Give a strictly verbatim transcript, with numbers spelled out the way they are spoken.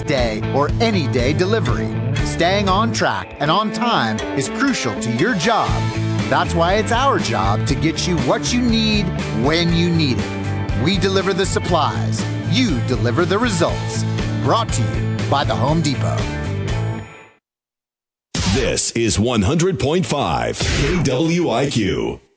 next day or any day delivery. Staying on track and on time is crucial to your job. That's why it's our job to get you what you need when you need it. We deliver the supplies. You deliver the results. Brought to you by the Home Depot. This is one hundred point five K W I Q.